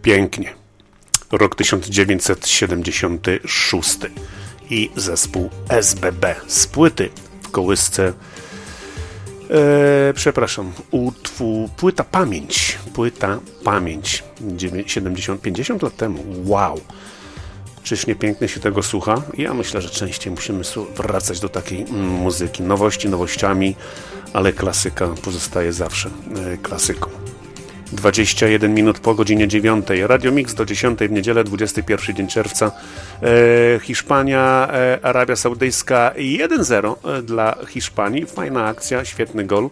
Pięknie. Rok 1976 i zespół SBB z płyty w kołysce płyta Pamięć 50 lat temu. Wow, czyż nie pięknie się tego słucha? Ja myślę, że częściej musimy wracać do takiej muzyki. Nowości nowościami, ale klasyka pozostaje zawsze klasyką. 21 minut po godzinie 9. Radio Mix do 10 w niedzielę, 21 dzień czerwca. Hiszpania, Arabia Saudyjska 1-0 dla Hiszpanii. Fajna akcja, świetny gol.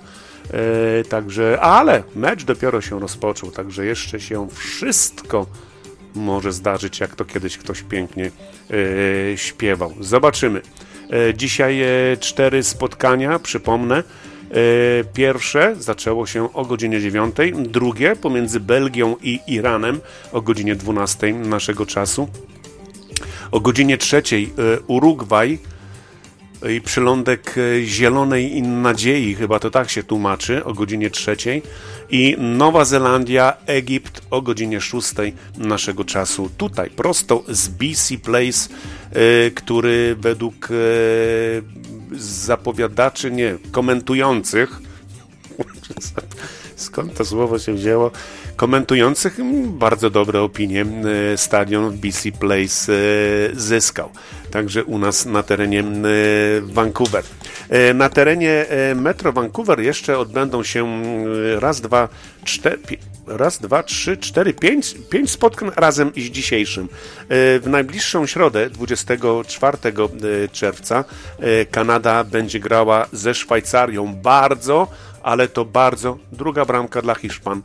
Ale mecz dopiero się rozpoczął, także jeszcze się wszystko może zdarzyć, jak to kiedyś ktoś pięknie śpiewał. Zobaczymy. Dzisiaj 4 spotkania, przypomnę. Pierwsze zaczęło się o godzinie 9, drugie pomiędzy Belgią i Iranem o godzinie 12 naszego czasu. O godzinie 3 Urugwaj i przylądek Zielonej Nadziei, chyba to tak się tłumaczy, o godzinie 3 i Nowa Zelandia, Egipt o godzinie 6 naszego czasu. Tutaj prosto z BC Place, który według zapowiadaczy, komentujących, skąd to słowo się wzięło, komentujących bardzo dobre opinie stadion w BC Place zyskał. Także u nas na terenie Vancouver. Na terenie Metro Vancouver jeszcze odbędą się pięć spotkań razem z dzisiejszym. W najbliższą środę, 24 czerwca, Kanada będzie grała ze Szwajcarią. Bardzo, ale to bardzo. Druga bramka dla Hiszpan.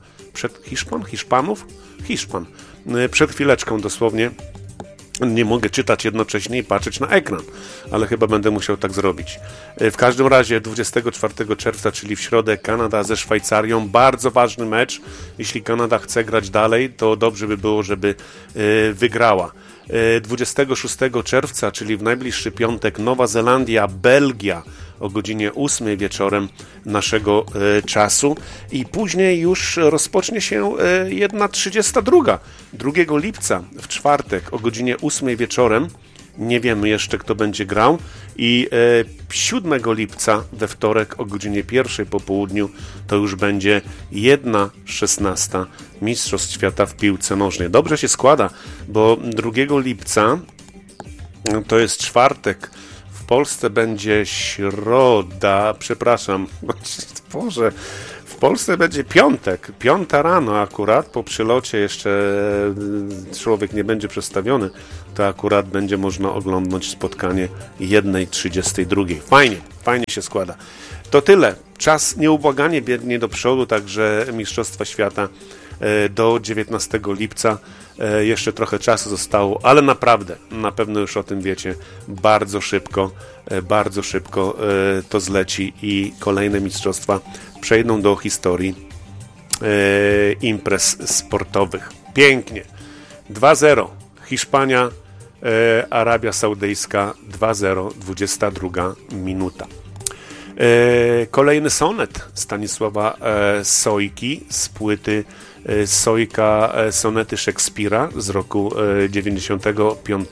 Hiszpan. Przed chwileczką dosłownie. Nie mogę czytać jednocześnie i patrzeć na ekran, ale chyba będę musiał tak zrobić. W każdym razie 24 czerwca, czyli w środę, Kanada ze Szwajcarią. Bardzo ważny mecz. Jeśli Kanada chce grać dalej, to dobrze by było, żeby wygrała. 26 czerwca, czyli w najbliższy piątek, Nowa Zelandia, Belgia o godzinie 8 wieczorem naszego czasu i później już rozpocznie się 1:32 2 lipca w czwartek o godzinie 8 wieczorem. Nie wiemy jeszcze, kto będzie grał. I 7 lipca we wtorek o godzinie 1 po południu to już będzie 1/16 Mistrzostw Świata w piłce nożnej. Dobrze się składa, bo 2 lipca to jest czwartek. W Polsce będzie środa, Boże, w Polsce będzie piątek, 5 rano akurat, po przylocie jeszcze człowiek nie będzie przestawiony, to akurat będzie można oglądać spotkanie 1:32. Fajnie się składa. To tyle. Czas nieubłaganie biegnie do przodu, także Mistrzostwa Świata do 19 lipca. Jeszcze trochę czasu zostało, ale naprawdę, na pewno już o tym wiecie, bardzo szybko to zleci i kolejne mistrzostwa przejdą do historii imprez sportowych. Pięknie. 2-0. Hiszpania, Arabia Saudyjska 2-0, 22 minuta. Kolejny sonet Stanisława Sojki z płyty Sojka Sonety Szekspira z roku 95.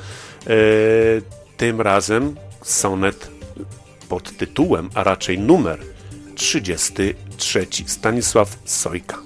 Tym razem sonet pod tytułem, a raczej numer 33. Stanisław Sojka.